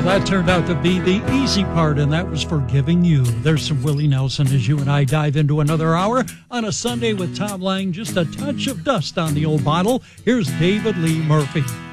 That turned out to be the easy part, and that was Forgiving You. There's some Willie Nelson as you and I dive into another hour on a Sunday with Tom Lang. Just a touch of dust on the old bottle. Here's David Lee Murphy.